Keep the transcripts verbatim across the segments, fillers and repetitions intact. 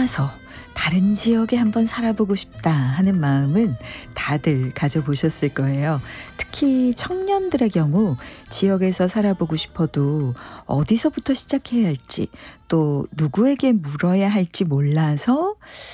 떠나서 다른 지역에 한번 살아보고 싶다 하는 마음은 다들 가져보셨을 거예요. 특히 청년들의 경우 지역에서 살아보고 싶어도 어디서부터 시작해야 할지 또 누구에게 물어야 할지 몰라서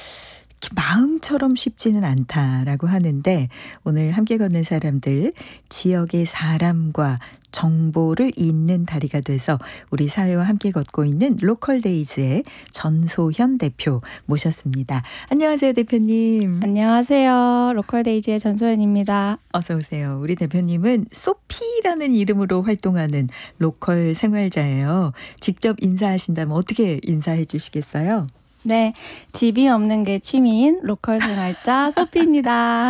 마음처럼 쉽지는 않다라고 하는데, 오늘 함께 걷는 사람들, 지역의 사람과 정보를 잇는 다리가 돼서 우리 사회와 함께 걷고 있는 로컬데이즈의 전소현 대표 모셨습니다. 안녕하세요, 대표님. 안녕하세요. 로컬데이즈의 전소현입니다. 어서 오세요. 우리 대표님은 소피라는 이름으로 활동하는 로컬 생활자예요. 직접 인사하신다면 어떻게 인사해 주시겠어요? 네, 집이 없는 게 취미인 로컬 생활자 소피입니다.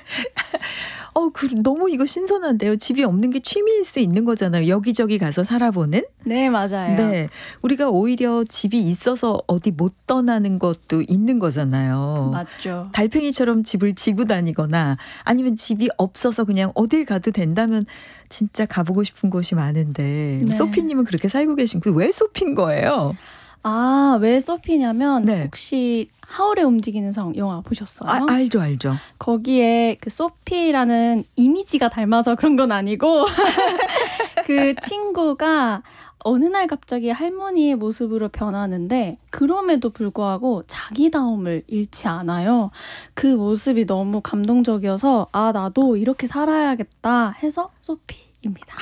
어, 그 너무 이거 신선한데요. 집이 없는 게 취미일 수 있는 거잖아요. 여기저기 가서 살아보는. 네, 맞아요. 네, 우리가 오히려 집이 있어서 어디 못 떠나는 것도 있는 거잖아요. 맞죠. 달팽이처럼 집을 지고 다니거나 아니면 집이 없어서 그냥 어딜 가도 된다면 진짜 가보고 싶은 곳이 많은데, 네. 소피님은 그렇게 살고 계신 그 왜 소피인 거예요? 아, 왜 소피냐면 네. 혹시 하울의 움직이는 성 영화 보셨어요? 아, 알죠, 알죠. 거기에 그 소피라는 이미지가 닮아서 그런 건 아니고 그 친구가 어느 날 갑자기 할머니의 모습으로 변하는데 그럼에도 불구하고 자기다움을 잃지 않아요. 그 모습이 너무 감동적이어서 아, 나도 이렇게 살아야겠다 해서 소피입니다.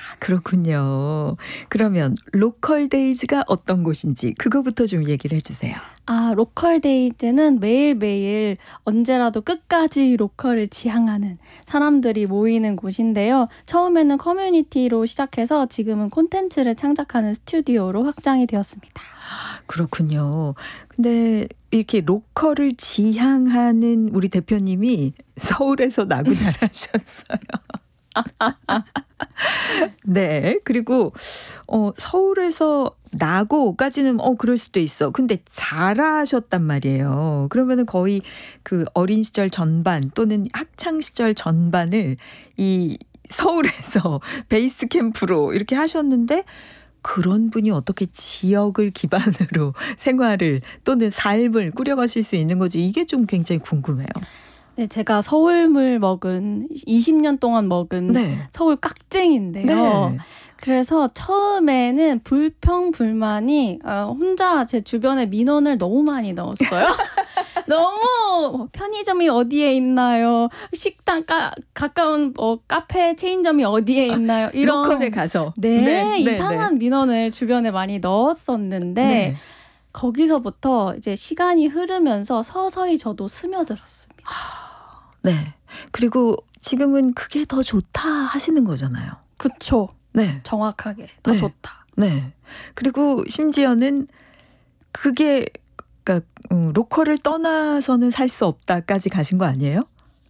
그렇군요. 그러면 로컬데이즈가 어떤 곳인지 그거부터 좀 얘기를 해주세요. 아, 로컬데이즈는 매일매일 언제라도 끝까지 로컬을 지향하는 사람들이 모이는 곳인데요. 처음에는 커뮤니티로 시작해서 지금은 콘텐츠를 창작하는 스튜디오로 확장이 되었습니다. 그렇군요. 근데 이렇게 로컬을 지향하는 우리 대표님이 서울에서 나고 자라셨어요. 네. 그리고 어, 서울에서 나고까지는 어 그럴 수도 있어. 근데 자라셨단 말이에요. 그러면은 거의 그 어린 시절 전반 또는 학창 시절 전반을 이 서울에서 베이스 캠프로 이렇게 하셨는데, 그런 분이 어떻게 지역을 기반으로 생활을 또는 삶을 꾸려가실 수 있는 거지? 이게 좀 굉장히 궁금해요. 네, 제가 서울물 먹은 이십 년 동안 먹은 네. 서울 깍쟁인데요. 네. 그래서 처음에는 불평 불만이 어, 혼자 제 주변에 민원을 너무 많이 넣었어요. 너무 편의점이 어디에 있나요? 식당 가, 가까운 어, 카페 체인점이 어디에 있나요? 이런 로컬에 가서 네, 네, 이상한 네. 민원을 주변에 많이 넣었었는데 네. 거기서부터 이제 시간이 흐르면서 서서히 저도 스며들었습니다. 네. 그리고 지금은 그게 더 좋다 하시는 거잖아요. 그쵸. 네. 정확하게 더 네. 좋다. 네. 그리고 심지어는 그게 그러니까 음, 로컬을 떠나서는 살 수 없다까지 가신 거 아니에요?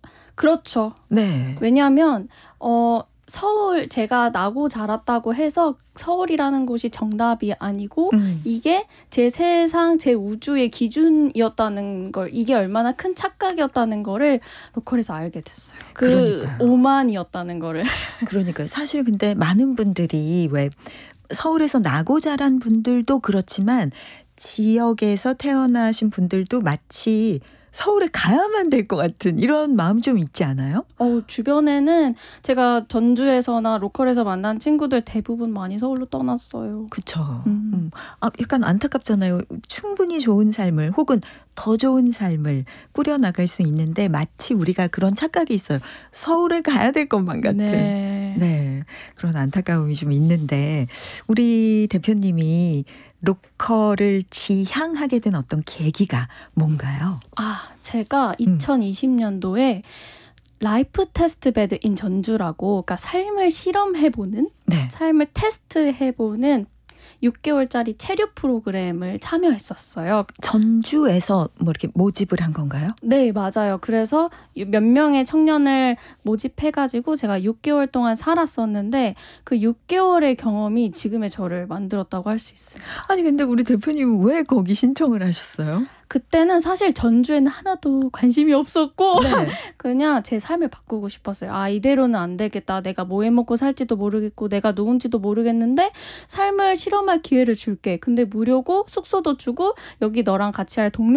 그렇죠. 네. 왜냐하면 어, 서울 제가 나고 자랐다고 해서 서울이라는 곳이 정답이 아니고 음. 이게 제 세상, 제 우주의 기준이었다는 걸, 이게 얼마나 큰 착각이었다는 거를 로컬에서 알게 됐어요. 그 그러니까요. 오만이었다는 거를. 그러니까 사실 근데 많은 분들이 왜 서울에서 나고 자란 분들도 그렇지만 지역에서 태어나신 분들도 마치 서울에 가야만 될 것 같은 이런 마음 좀 있지 않아요? 어, 주변에는 제가 전주에서나 로컬에서 만난 친구들 대부분 많이 서울로 떠났어요. 그렇죠. 음. 음. 아, 약간 안타깝잖아요. 충분히 좋은 삶을 혹은 더 좋은 삶을 꾸려나갈 수 있는데 마치 우리가 그런 착각이 있어요. 서울에 가야 될 것만 같은. 네. 네, 그런 안타까움이 좀 있는데, 우리 대표님이 로컬을 지향하게 된 어떤 계기가 뭔가요? 아, 제가 이천이십 년도에 라이프 테스트 베드 인 전주라고, 그러니까 삶을 실험해보는, 네. 삶을 테스트해보는 육 개월짜리 체류 프로그램을 참여했었어요. 전주에서 뭐 이렇게 모집을 한 건가요? 네, 맞아요. 그래서 몇 명의 청년을 모집해가지고 제가 육 개월 동안 살았었는데 그 육 개월의 경험이 지금의 저를 만들었다고 할 수 있어요. 아니 근데 우리 대표님은 왜 거기 신청을 하셨어요? 그때는 사실 전주에는 하나도 관심이 없었고 네. 그냥 제 삶을 바꾸고 싶었어요. 아, 이대로는 안 되겠다. 내가 뭐 해먹고 살지도 모르겠고 내가 누군지도 모르겠는데 삶을 실험할 기회를 줄게. 근데 무료고 숙소도 주고 여기 너랑 같이 할 동료